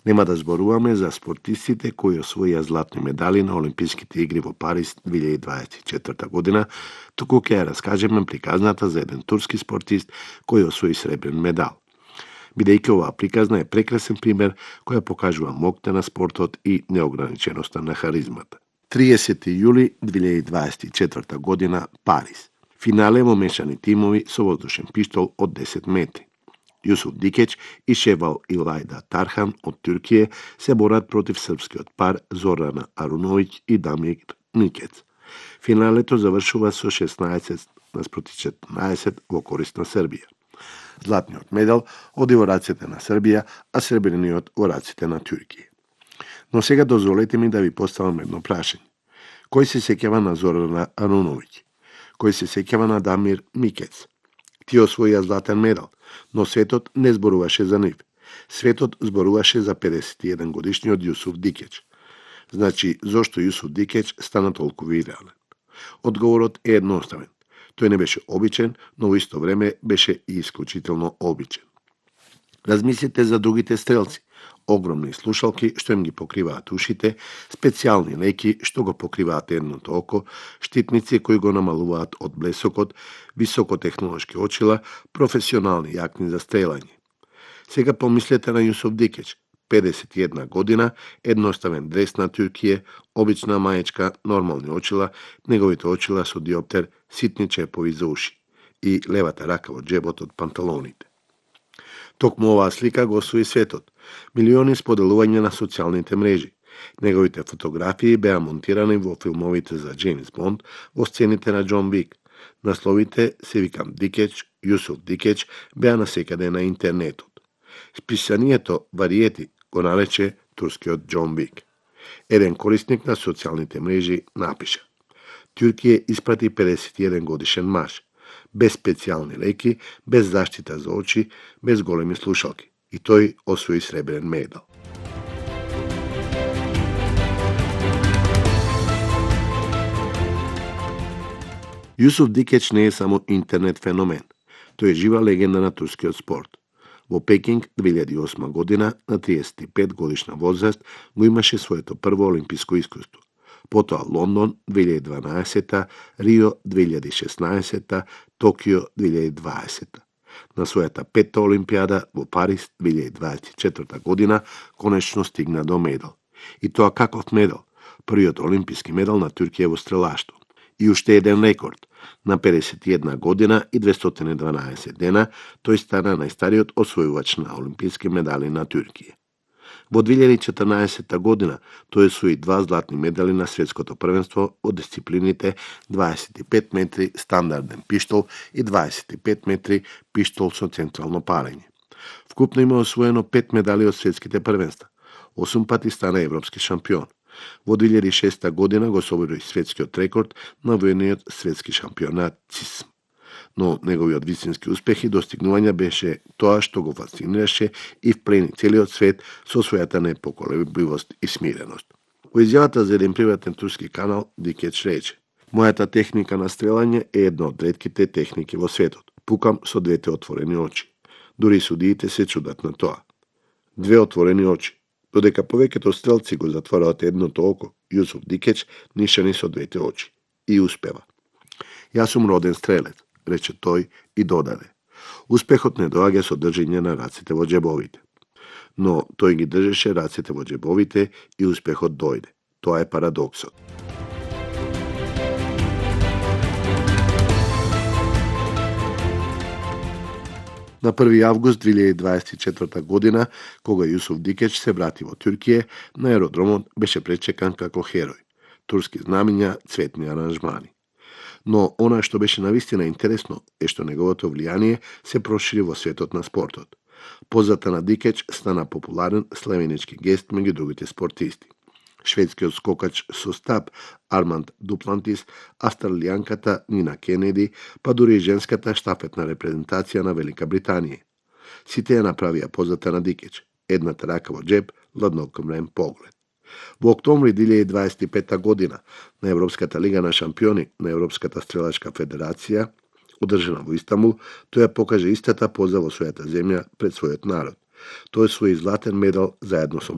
Нема да зборуваме за спортистите кои освоија златни медали на Олимписките игри во Париз 2024 година, туку ќе ја раскажеме приказната за еден турски спортист кој освои сребрен медал. Бидејќи оваа приказна е прекрасен пример која покажува моќта на спортот и неограниченоста на харизмата. 30. јули 2024 година, Париз. Финале во мешани тимови со воздушен пиштол од 10 метри. Јусуф Дикеч и Шевал Илајда Тархан од Туркија се борат против српскиот пар Зорана Аруновиќ и Дамир Никец. Финалето завршува со 16-14 во корист на Србија. Златниот медал оди во рацете на Србија, а сребрениот во раците на Туркија. Но сега дозволете ми да ви поставам едно прашање. Кој се сеќава на Зорана Аруновиќ? Кој се сеќава на Дамир Никец? Тие освоија златен медал, но светот не зборуваше за нив. Светот зборуваше за 51 годишниот Јусуф Дикеч. Значи, зошто Јусуф Дикеч стана толку вирален? Одговорот е едноставен. Тој не беше обичен, но во исто време беше и исклучително обичен. Размислете за другите стрелци. Огромни слушалки што им ги покриваат ушите, специјални леки што го покриваат едното око, штитници кои го намалуваат од блесокот, високотехнолошки очила, професионални јакни за стрелање. Сега помислете на Јусуф Дикеч, 51 година, едноставен дрес на Туркија, обична маечка, нормални очила, неговите очила со диоптер, ситни чепови за уши и левата рака во џебот од панталоните. Токму оваа слика го освои светот. Милиони споделувања на социјалните мрежи. Неговите фотографии беа монтирани во филмовите за Джеймс Бонд, во сцените на Џон Вик. Насловите "Се викам Дикеч", Јусуф Дикеч беа насекаде на интернетот. Списанието Вариети го нарече турскиот Џон Вик. Еден корисник на социјалните мрежи напиша: Туркија испрати 51 годишен маж, без специјални леки, без заштита за очи, без големи слушалки. И тој освои сребрен медал. Јусуф Дикеч не е само интернет феномен. Тој е жива легенда на турскиот спорт. Во Пекинг 2008 година, на 35 годишна возраст, го имаше своето прво олимписко искуство. Потоа Лондон 2012, Рио 2016, Токио 2020. На својата петта олимпијада во Париз 2024 година конечно стигна до медал. И тоа каков медал? Првиот олимписки медал на Туркија во стрелаштво. И уште еден рекорд. На 51 година и 212 дена тој стана најстариот освојувач на олимписки медали на Туркија. Во 2014 година тој освои 2 златни медали на светското првенство од дисциплините 25 метри стандарден пиштол и 25 метри пиштол со централно палење. Вкупно има освоено 5 медали од светските првенства. 8 пати стана европски шампион. Во 2006 година го собори светскиот рекорд на воениот светски шампионат ЦИСМ. Но неговиот вистински успех и достигнувања беше тоа што го фасцинираше и вплени целиот свет со својата непоколебливост и смиреност. Во изјавата за еден приватен турски канал, Дикеч рече: Мојата техника на стрелање е една од ретките техники во светот. Пукам со двете отворени очи. Дури судиите се чудат на тоа. Две отворени очи. Додека повеќето стрелци го затвораат едното око, Јусуф Дикеч нишани со двете очи. И успева. Јас сум роден стрелец, рече тој и додаде. Успехот не доаѓа со држење на раците во џебовите. Но тој ги држеше раците во џебовите и успехот дојде. Тоа е парадоксот. На 1. август 2024 година, кога Јусуф Дикеч се врати во Туркија, на аеродромот беше пречекан како херој. Турски знамиња, цветни аранжмани. Но она што беше навистина интересно е што неговото влијание се прошири во светот на спортот. Позата на Дикеч стана популарен славенички гест меѓу другите спортисти. Шведскиот скокач со стап Арманд Дуплантис, австралијанката Нина Кенеди, па дури и женската штафетна репрезентација на Велика Британија. Сите ја направија позата на Дикеч, едната рака во џеб, ладнокрвен поглед. Во октомври 2025 година на Европската лига на шампиони на Европската стрелачка федерација, одржана во Истанбул, тој ја покаже истата поза во својата земја пред својот народ. Тој освои златен медал заедно со